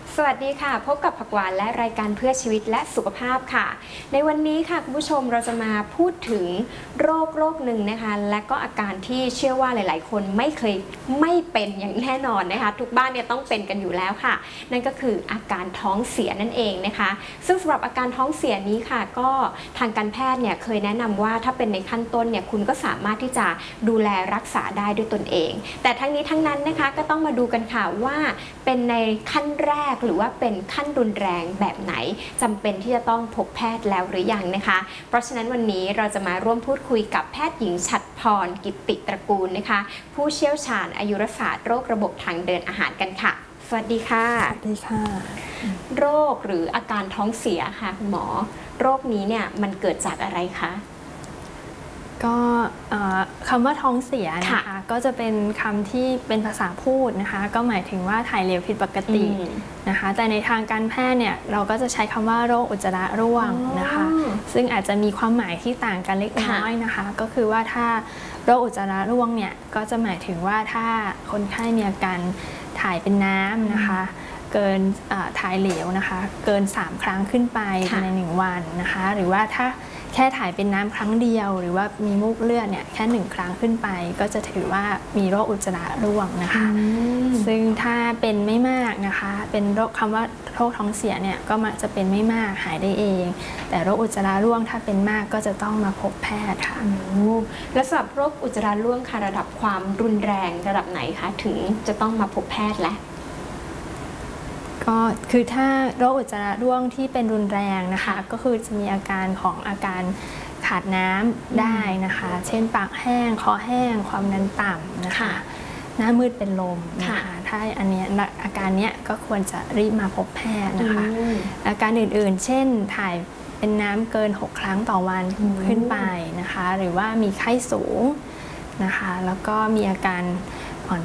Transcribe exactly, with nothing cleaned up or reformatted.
สวัสดีค่ะพบกับผักหวานและรายการเพื่อชีวิตและสุขภาพค่ะในวันนี้ค่ะคุณผู้ชมเราจะมาพูดถึงโรคโรคหนึ่งนะคะและก็อาการที่เชื่อว่าหลายๆคนไม่เคยไม่เป็นอย่างแน่นอนนะคะทุกบ้านเนี่ยต้องเป็นกันอยู่แล้วค่ะนั่นก็คืออาการท้องเสียนั่นเองนะคะซึ่งสำหรับอาการท้องเสียนี้ค่ะก็ทางการแพทย์เนี่ยเคยแนะนำว่าถ้าเป็นในขั้นต้นเนี่ยคุณก็สามารถที่จะดูแลรักษาได้ด้วยตนเองแต่ทั้งนี้ทั้งนั้นนะคะก็ต้องมาดูกันค่ะว่าเป็นในขั้นแรกหรือว่าเป็นขั้นรุนแรงแบบไหนจำเป็นที่จะต้องพบแพทย์แล้วหรือยังนะคะเพราะฉะนั้นวันนี้เราจะมาร่วมพูดคุยกับแพทย์หญิงฉัตรพรกิตติตระกูลนะคะผู้เชี่ยวชาญอายุรศาสตร์โรคระบบทางเดินอาหารกันค่ะสวัสดีค่ะสวัสดีค่ะโรคหรืออาการท้องเสียค่ะคุณหมอโรคนี้เนี่ยมันเกิดจากอะไรคะก็คำว่าท้องเสียนะคะก็จะเป็นคำที่เป็นภาษาพูดนะคะก็หมายถึงว่าถ่ายเหลวผิดปกตินะคะแต่ในทางการแพทย์เนี่ยเราก็จะใช้คำว่าโรคอุจจาระร่วงนะคะซึ่งอาจจะมีความหมายที่ต่างกันเล็กน้อยนะคะก็คือว่าถ้าโรคอุจจาระร่วงเนี่ยก็จะหมายถึงว่าถ้าคนไข้มีอาการถ่ายเป็นน้ำนะคะเกินถ่ายเหลวนะคะเกินสามครั้งขึ้นไปในหนึ่งวันนะคะหรือว่าถ้าแค่ถ่ายเป็นน้ำครั้งเดียวหรือว่ามีมูกเลือดเนี่ยแค่หนึ่งครั้งขึ้นไปก็จะถือว่ามีโรคอุจจาระร่วงนะคะซึ่งถ้าเป็นไม่มากนะคะเป็นโรคคำว่าโรคท้องเสียเนี่ยก็มักจะเป็นไม่มากหายได้เองแต่โรคอุจจาระร่วงถ้าเป็นมากก็จะต้องมาพบแพทย์ค่ะและสำหรับโรคอุจจาระร่วงค่ะระดับความรุนแรงระดับไหนคะถึงจะต้องมาพบแพทย์และก็คือถ้าโรคอุจจาระร่วงที่เป็นรุนแรงนะคะก็คือจะมีอาการของอาการขาดน้ำได้นะคะเช่นปากแห้งคอแห้งความดันต่ำนะคะหน้ามืดเป็นลมนะคะถ้าอันนี้อาการเนี้ยก็ควรจะรีบมาพบแพทย์นะคะอาการอื่นๆเช่นถ่ายเป็นน้ำเกินหกครั้งต่อวันขึ้นไปนะคะหรือว่ามีไข้สูงนะคะแล้วก็มีอาการ